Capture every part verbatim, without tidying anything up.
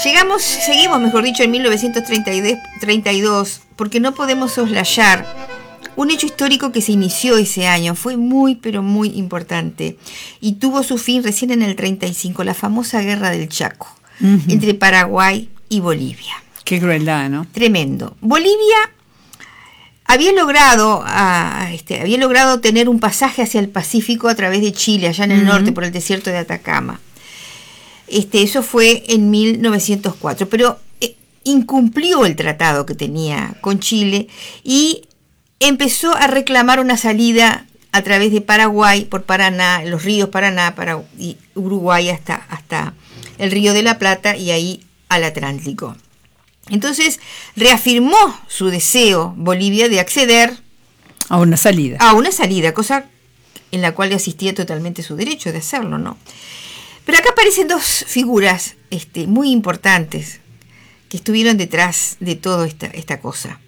Llegamos, seguimos, mejor dicho, en mil novecientos treinta y dos, porque no podemos soslayar un hecho histórico que se inició ese año. Fue muy, pero muy importante. Y tuvo su fin recién en el treinta y cinco, la famosa Guerra del Chaco, uh-huh. entre Paraguay y Bolivia. Qué crueldad, ¿no? Tremendo. Bolivia había logrado, uh, este, había logrado tener un pasaje hacia el Pacífico a través de Chile, allá en el uh-huh. norte, por el desierto de Atacama. Este, eso fue en mil novecientos cuatro, pero eh, incumplió el tratado que tenía con Chile y empezó a reclamar una salida a través de Paraguay, por Paraná, los ríos Paraná, para, y Uruguay hasta, hasta el Río de la Plata y ahí al Atlántico. Entonces reafirmó su deseo Bolivia de acceder a una salida. A una salida, cosa en la cual le asistía totalmente su derecho de hacerlo, ¿no? Pero acá aparecen dos figuras este, muy importantes que estuvieron detrás de toda esta, esta cosa.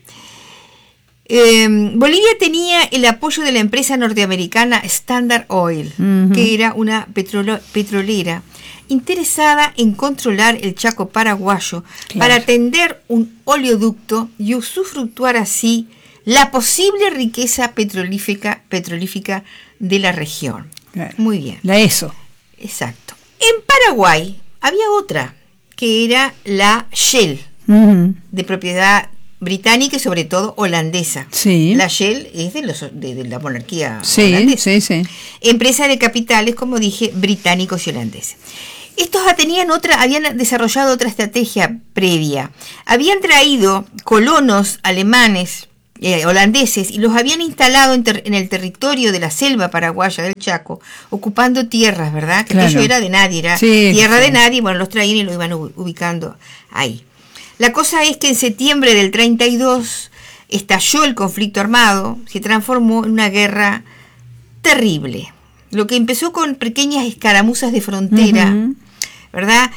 Eh, Bolivia tenía el apoyo de la empresa norteamericana Standard Oil, uh-huh. que era una petrolo, petrolera interesada en controlar el Chaco paraguayo, claro. para tender un oleoducto y usufructuar así la posible riqueza petrolífica, petrolífica de la región. Claro. Muy bien. La E S O. Exacto. En Paraguay había otra, que era la Shell, uh-huh. de propiedad británica y sobre todo holandesa. Sí. La Shell es de, los, de, de la monarquía sí, holandesa. Sí, sí. Empresa de capitales, como dije, británicos y holandeses. Estos tenían otra, habían desarrollado otra estrategia previa. Habían traído colonos alemanes, eh, holandeses, y los habían instalado en, ter, en el territorio de la selva paraguaya del Chaco, ocupando tierras, ¿verdad? Que claro. aquello era de nadie, era sí, tierra sí. de nadie, bueno, los traían y los iban ubicando ahí. La cosa es que en septiembre del treinta y dos estalló el conflicto armado, se transformó en una guerra terrible. Lo que empezó con pequeñas escaramuzas de frontera, uh-huh. ¿verdad?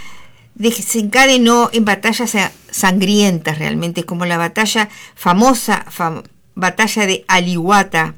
Desencadenó en batallas sangrientas realmente, como la batalla famosa, fam- batalla de Alihuata,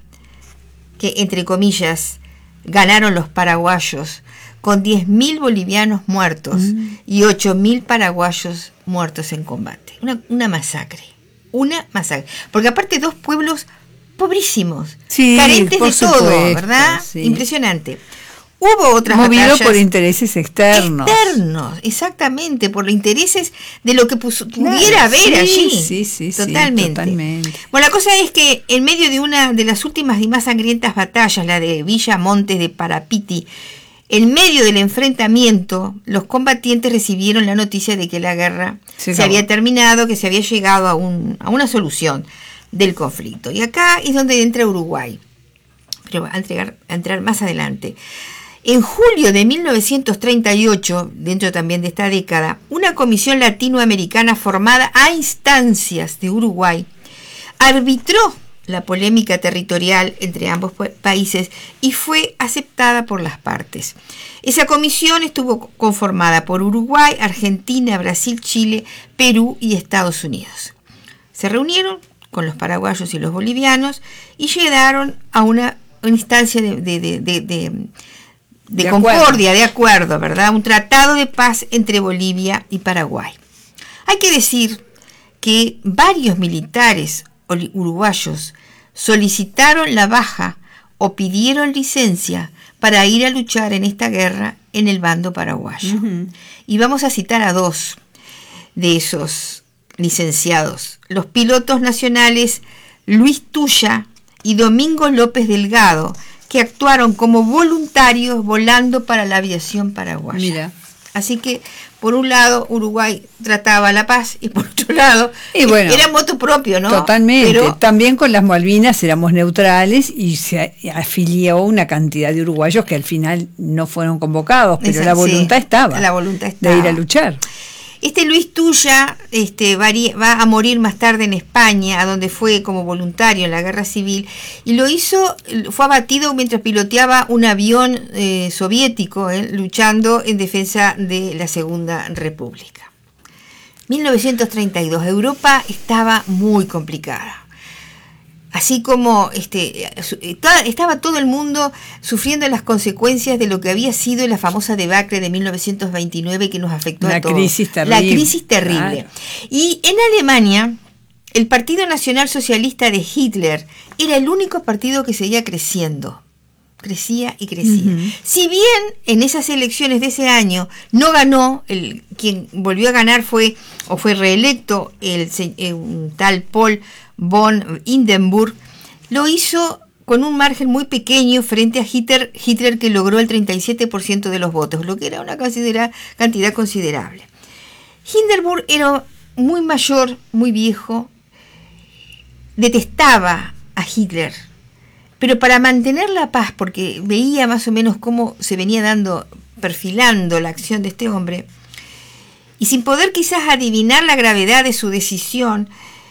que entre comillas ganaron los paraguayos, con diez mil bolivianos muertos mm. y ocho mil paraguayos muertos en combate. Una, una masacre, una masacre. Porque aparte dos pueblos pobrísimos, sí, carentes de supuesto, todo, ¿verdad? Sí. Impresionante. Hubo otras Movido batallas por intereses externos. Externos, exactamente, por los intereses de lo que pus- pudiera claro, haber sí, allí. Sí, sí, totalmente. Sí, totalmente. Bueno, la cosa es que en medio de una de las últimas y más sangrientas batallas, la de Villa Montes de Parapiti, en medio del enfrentamiento, los combatientes recibieron la noticia de que la guerra se, se había terminado, que se había llegado a, un, a una solución del conflicto. Y acá es donde entra Uruguay, pero a, entregar, a entrar más adelante. En julio de mil novecientos treinta y ocho, dentro también de esta década, una comisión latinoamericana formada a instancias de Uruguay arbitró la polémica territorial entre ambos países y fue aceptada por las partes. Esa comisión estuvo conformada por Uruguay, Argentina, Brasil, Chile, Perú y Estados Unidos. Se reunieron con los paraguayos y los bolivianos y llegaron a una, una instancia de, de, de, de, de de, de concordia, acuerdo. de acuerdo, ¿verdad? Un tratado de paz entre Bolivia y Paraguay. Hay que decir que varios militares uruguayos solicitaron la baja o pidieron licencia para ir a luchar en esta guerra en el bando paraguayo. Uh-huh. Y vamos a citar a dos de esos licenciados, los pilotos nacionales Luis Tuya y Domingo López Delgado, que actuaron como voluntarios volando para la aviación paraguaya. Mira. Así que, por un lado, Uruguay trataba la paz y por otro lado, y bueno, era motu propio, ¿no? Totalmente. Pero también con las Malvinas éramos neutrales y se afilió una cantidad de uruguayos que al final no fueron convocados, pero esa, la voluntad sí, estaba. La voluntad estaba. De ir a luchar. Este Luis Tuya este, va a morir más tarde en España, a donde fue como voluntario en la guerra civil, y lo hizo, fue abatido mientras piloteaba un avión eh, soviético, eh, luchando en defensa de la Segunda República. mil novecientos treinta y dos, Europa estaba muy complicada. así como este, estaba todo el mundo sufriendo las consecuencias de lo que había sido la famosa debacle de mil novecientos veintinueve que nos afectó la a todos. Crisis terrible. La crisis terrible. Ah. Y en Alemania, el Partido Nacional Socialista de Hitler era el único partido que seguía creciendo. Crecía y crecía. Uh-huh. Si bien en esas elecciones de ese año no ganó, el quien volvió a ganar fue, o fue reelecto, el, el un tal Paul von Hindenburg, lo hizo con un margen muy pequeño frente a Hitler, Hitler que logró el treinta y siete por ciento de los votos, lo que era una considera, cantidad considerable. Hindenburg era muy mayor, muy viejo, detestaba a Hitler, pero para mantener la paz, porque veía más o menos cómo se venía dando, perfilando la acción de este hombre, y sin poder quizás adivinar la gravedad de su decisión,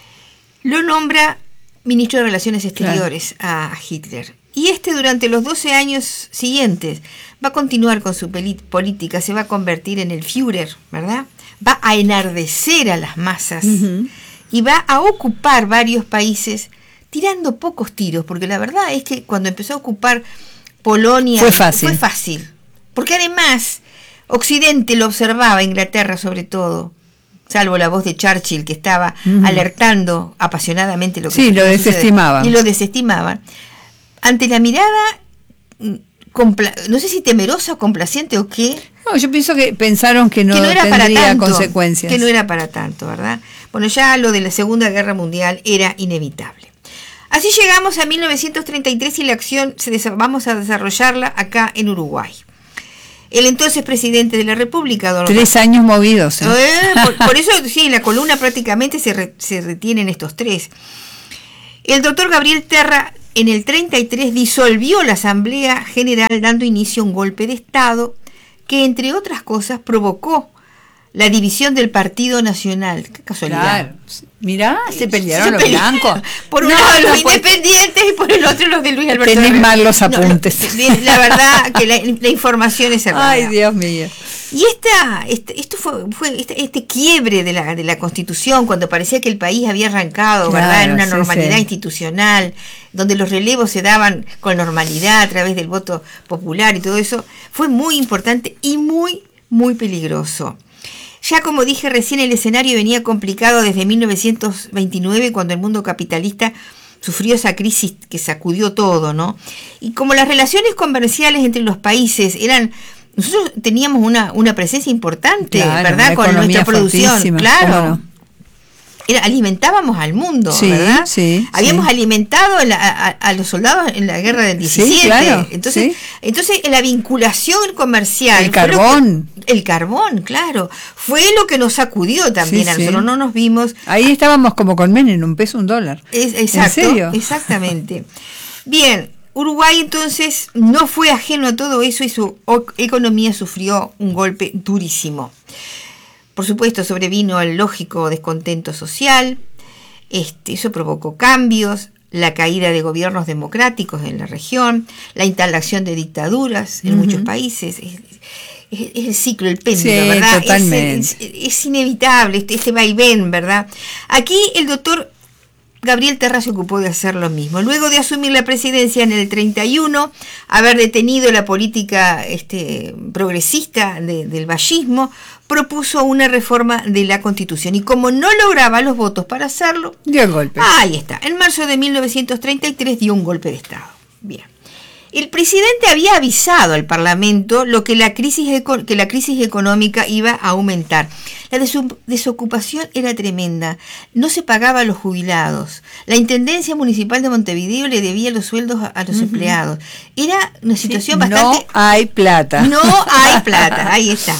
lo nombra ministro de Relaciones Exteriores, claro, a Hitler. Y este durante los doce años siguientes va a continuar con su política, se va a convertir en el Führer, ¿verdad? Va a enardecer a las masas, uh-huh, y va a ocupar varios países tirando pocos tiros, porque la verdad es que cuando empezó a ocupar Polonia fue fácil, fue fácil porque además Occidente lo observaba, Inglaterra sobre todo, salvo la voz de Churchill que estaba uh-huh. alertando apasionadamente lo que sí, lo desestimaban. Y lo desestimaban. Ante la mirada, compla- no sé si temerosa o complaciente o qué. No, yo pienso que pensaron que no, que no era tendría para tanto, consecuencias. Que no era para tanto, ¿verdad? Bueno, ya lo de la Segunda Guerra Mundial era inevitable. Así llegamos a mil novecientos treinta y tres y la acción se des- vamos a desarrollarla acá en Uruguay. El entonces presidente de la República, don Tres Mar- años movidos. ¿eh? Eh, por, por eso, sí, la columna prácticamente se, re, se retiene en estos tres. El doctor Gabriel Terra, en el treinta y tres, disolvió la Asamblea General, dando inicio a un golpe de Estado que, entre otras cosas, provocó la división del Partido Nacional. Qué casualidad. Claro. Mirá, se pelearon se los pelearon. blancos. Por un no, lado no, los pues, independientes y por el otro los de Luis Alberto. Tenés mal los apuntes. No, no, la verdad que la, la información es errada. Ay, Dios mío. Y esta, este, esto fue, fue este, este quiebre de la, de la Constitución, cuando parecía que el país había arrancado, claro, ¿verdad?, en una sí, normalidad sí. institucional, donde los relevos se daban con normalidad a través del voto popular y todo eso, fue muy importante y muy, muy peligroso. Ya como dije recién, el escenario venía complicado desde mil novecientos veintinueve, cuando el mundo capitalista sufrió esa crisis que sacudió todo, ¿no? Y como las relaciones comerciales entre los países eran... Nosotros teníamos una, una presencia importante, claro, ¿verdad?, con nuestra producción. Claro. No? Era, alimentábamos al mundo, sí, ¿verdad? Sí, Habíamos sí. alimentado a, a, a los soldados en la guerra del diecisiete. Sí, claro, entonces, sí. entonces, la vinculación comercial. El carbón. Que, el carbón, claro. Fue lo que nos sacudió también. Sí, a nosotros sí. no nos vimos. Ahí estábamos como con Menem, un peso, un dólar. Es, exacto. ¿En serio? Exactamente. Bien. Uruguay entonces no fue ajeno a todo eso y su economía sufrió un golpe durísimo. Por supuesto, sobrevino el lógico descontento social, este, eso provocó cambios, la caída de gobiernos democráticos en la región, la instalación de dictaduras en uh-huh. muchos países. Es, es, es el ciclo, el péndulo, sí, ¿verdad? Totalmente. Es, es, es inevitable este, este vaivén, ¿verdad? Aquí el doctor Gabriel Terra se ocupó de hacer lo mismo. Luego de asumir la presidencia en el treinta y uno, haber detenido la política este, progresista de, del vallismo, propuso una reforma de la Constitución. Y como no lograba los votos para hacerlo, dio el golpe. Ahí está. En marzo de mil novecientos treinta y tres dio un golpe de Estado. Bien. El presidente había avisado al Parlamento lo que la crisis eco- que la crisis económica iba a aumentar. La desu- desocupación era tremenda. No se pagaba a los jubilados. La Intendencia Municipal de Montevideo le debía los sueldos a, a los uh-huh. empleados. Era una situación sí, bastante... No hay plata. No hay plata. Ahí está.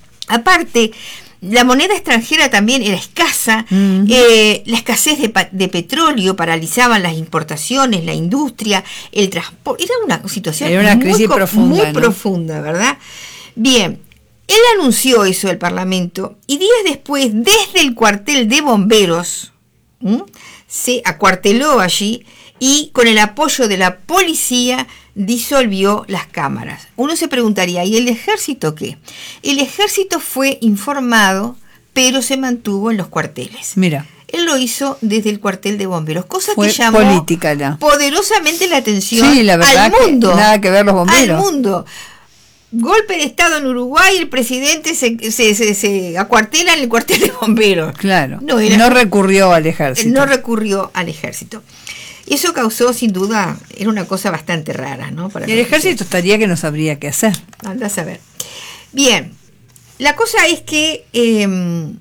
Aparte, la moneda extranjera también era escasa, uh-huh. eh, la escasez de, pa- de petróleo paralizaban las importaciones, la industria, el transporte. Era una situación era una muy, crisis co- profunda, muy ¿no? profunda, ¿verdad? Bien, él anunció eso al Parlamento y días después, desde el cuartel de bomberos, ¿m? se acuarteló allí y con el apoyo de la policía disolvió las cámaras. Uno se preguntaría, ¿y el ejército qué? El ejército fue informado, pero se mantuvo en los cuarteles. Mira. él lo hizo desde el cuartel de bomberos, cosa Fue que llamó política, ¿no? poderosamente la atención sí, la verdad al mundo. Que nada que ver los bomberos. Al mundo. Golpe de Estado en Uruguay, el presidente se, se, se, se acuartela en el cuartel de bomberos. Claro, no, era, no recurrió al ejército. No recurrió al ejército. Eso causó, sin duda, era una cosa bastante rara, ¿no? Para y el ejército estaría que no sabría qué hacer. Andás a ver. Bien, la cosa es que eh,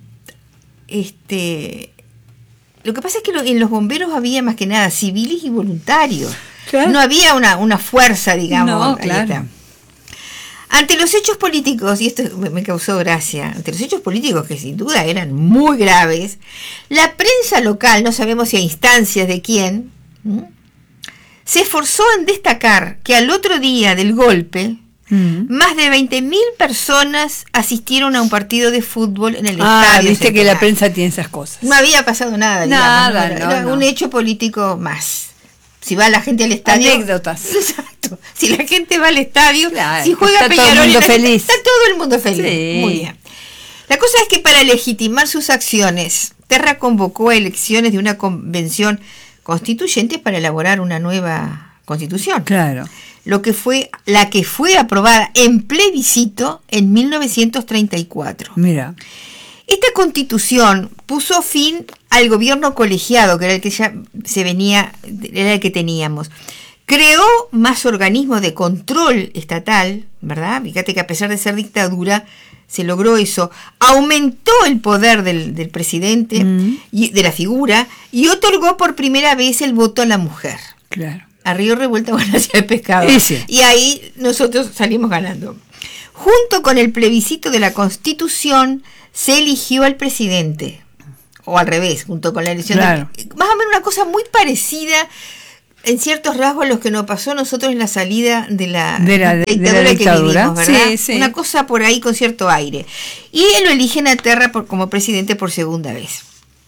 este, lo que pasa es que lo, en los bomberos había más que nada civiles y voluntarios. Claro. No había una, una fuerza, digamos. No, claro. Ante los hechos políticos, y esto me, me causó gracia, ante los hechos políticos que sin duda eran muy graves, la prensa local, no sabemos si a instancias de quién, ¿m? se esforzó en destacar que al otro día del golpe, mm. más de veinte mil personas asistieron a un partido de fútbol en el ah, estadio. Viste central. Que la prensa tiene esas cosas. No había pasado nada, nada digamos, no, era, no, era no. un hecho político más. Si va la gente al estadio. Anécdotas. Exacto. Si la gente va al estadio, claro, si juega está Peñarol, todo el mundo la, feliz. Está todo el mundo feliz. Sí. Muy bien. La cosa es que para legitimar sus acciones, Terra convocó a elecciones de una convención constituyente para elaborar una nueva constitución. Claro. Lo que fue, la que fue aprobada en plebiscito en mil novecientos treinta y cuatro. Mira. Esta constitución puso fin al gobierno colegiado, que era el que ya se venía, era el que teníamos. Creó más organismos de control estatal, ¿verdad? Fíjate que a pesar de ser dictadura, se logró eso. Aumentó el poder del, del presidente, mm. y de la figura, y otorgó por primera vez el voto a la mujer. Claro. A río revuelta, ganancia de pescado. Ese. Y ahí nosotros salimos ganando. Junto con el plebiscito de la Constitución, se eligió al presidente, o al revés, junto con la elección. Claro. De, más o menos una cosa muy parecida, en ciertos rasgos, a lo que nos pasó a nosotros en la salida de la, de la, de, dictadura, de la dictadura que vivimos, ¿verdad? Sí, sí. Una cosa por ahí con cierto aire. Y él lo eligen a Terra por, como presidente por segunda vez.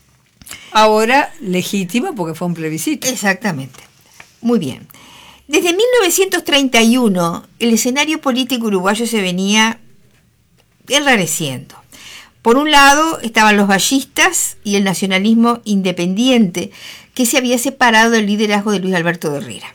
Ahora legítimo porque fue un plebiscito. Exactamente. Muy bien. Desde mil novecientos treinta y uno, el escenario político uruguayo se venía enrareciendo. Por un lado estaban los vallistas y el nacionalismo independiente, que se había separado del liderazgo de Luis Alberto de Herrera.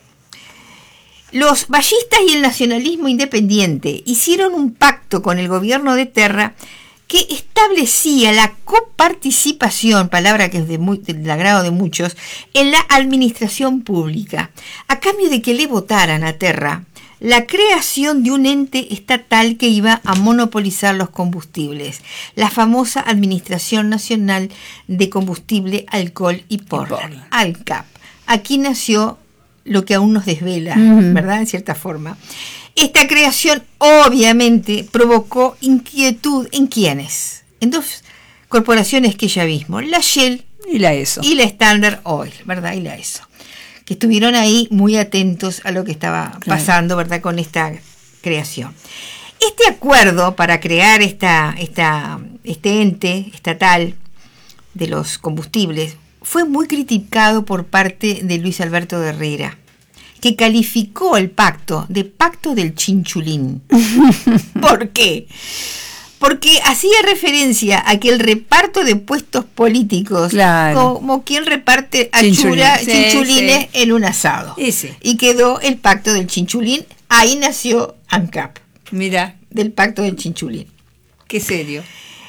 Los vallistas y el nacionalismo independiente hicieron un pacto con el gobierno de Terra que establecía la coparticipación, palabra que es de muy, del agrado de muchos, en la administración pública, a cambio de que le votaran a Terra la creación de un ente estatal que iba a monopolizar los combustibles, la famosa Administración Nacional de Combustible, Alcohol y Porla, ALCAP. Aquí nació lo que aún nos desvela, uh-huh. ¿verdad? En cierta forma. Esta creación obviamente provocó inquietud en quiénes, en dos corporaciones que ya vimos, la Shell y la ESO. Y la Standard Oil, ¿verdad? Y la ESO. Que estuvieron ahí muy atentos a lo que estaba claro. pasando, ¿verdad?, con esta creación. Este acuerdo para crear esta, esta, este ente estatal de los combustibles fue muy criticado por parte de Luis Alberto de Herrera, que calificó el pacto de pacto del chinchulín. ¿Por qué? Porque hacía referencia a que el reparto de puestos políticos, claro. como quien reparte achura, Chinchulín. chinchulines sí, sí. en un asado. Ese. Y quedó el pacto del chinchulín. Ahí nació ANCAP. Mira. Del pacto del chinchulín. Qué serio.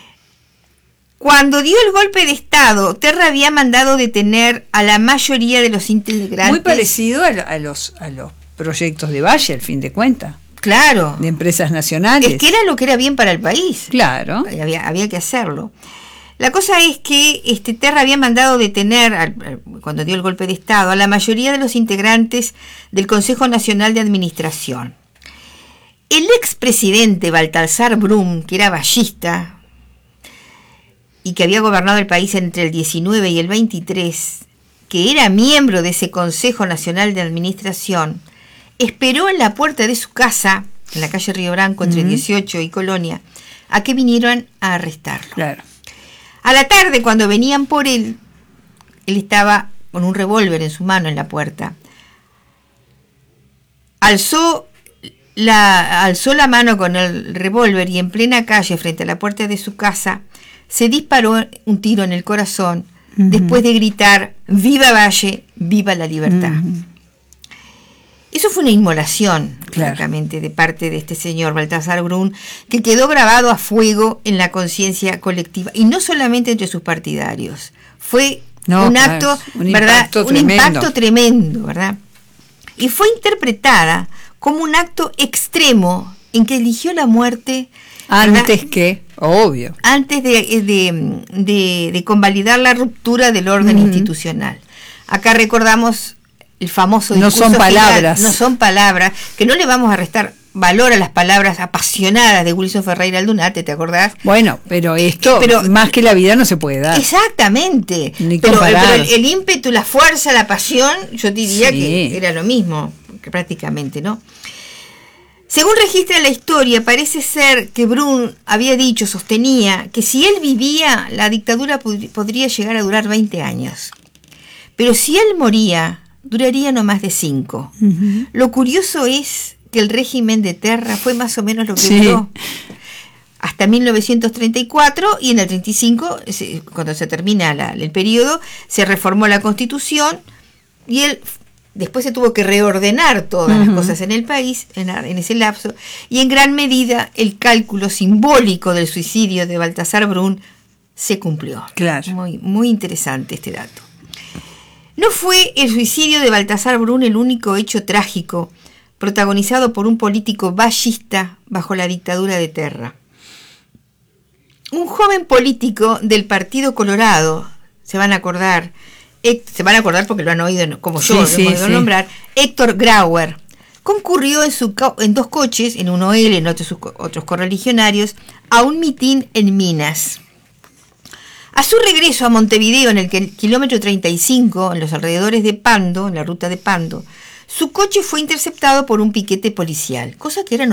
Cuando dio el golpe de Estado, Terra había mandado detener a la mayoría de los integrantes. Muy parecido a, a, los, a los proyectos de Valle, al fin de cuentas. Claro. De empresas nacionales. Es que era lo que era bien para el país. Claro. Había, había que hacerlo. La cosa es que este, Terra había mandado detener, al, al, cuando dio el golpe de Estado, a la mayoría de los integrantes del Consejo Nacional de Administración. El expresidente Baltasar Brum, que era vallista y que había gobernado el país entre el diecinueve y el veintitrés, que era miembro de ese Consejo Nacional de Administración, esperó en la puerta de su casa, en la calle Río Branco, entre uh-huh. dieciocho y Colonia, a que vinieran a arrestarlo. Claro. A la tarde, cuando venían por él, él estaba con un revólver en su mano en la puerta. Alzó la, alzó la mano con el revólver y en plena calle, frente a la puerta de su casa, se disparó un tiro en el corazón uh-huh. después de gritar ¡Viva Valle! ¡Viva la libertad! Uh-huh. Eso fue una inmolación, claro. francamente, de parte de este señor Baltasar Brun, que quedó grabado a fuego en la conciencia colectiva, y no solamente entre sus partidarios. Fue no, un acto, un ¿verdad? Impacto un tremendo. impacto tremendo, ¿verdad? Y fue interpretada como un acto extremo en que eligió la muerte antes ¿verdad? que, obvio, antes de, de, de, de convalidar la ruptura del orden uh-huh. institucional. Acá recordamos el famoso discurso no son palabras final, no son palabras, que no le vamos a restar valor a las palabras apasionadas de Wilson Ferreira Aldunate, ¿te acordás? Bueno, pero esto, pero, más que la vida no se puede dar. Exactamente. Ni pero, pero el, el ímpetu, la fuerza, la pasión, yo diría sí. que era lo mismo, que prácticamente, ¿no? Según registra la historia, parece ser que Brun había dicho, sostenía, que si él vivía, la dictadura pod- podría llegar a durar veinte años. Pero si él moría, duraría no más de cinco. Uh-huh. Lo curioso es que el régimen de Terra fue más o menos lo que sí. duró hasta mil novecientos treinta y cuatro, y en el treinta y cinco, cuando se termina la, el periodo, se reformó la Constitución y él después se tuvo que reordenar todas uh-huh. las cosas en el país en, en ese lapso, y en gran medida el cálculo simbólico del suicidio de Baltasar Brun se cumplió. Claro. Muy, muy interesante este dato. No fue el suicidio de Baltasar Brun el único hecho trágico protagonizado por un político vallista bajo la dictadura de Terra. Un joven político del Partido Colorado, se van a acordar, se van a acordar porque lo han oído como yo, sí, lo he sí, oído sí. nombrar, Héctor Grauer, concurrió en, su, en dos coches, en uno él, en otros, otros correligionarios, a un mitin en Minas. A su regreso a Montevideo, en el kilómetro treinta y cinco, en los alrededores de Pando, en la ruta de Pando, su coche fue interceptado por un piquete policial, cosa que era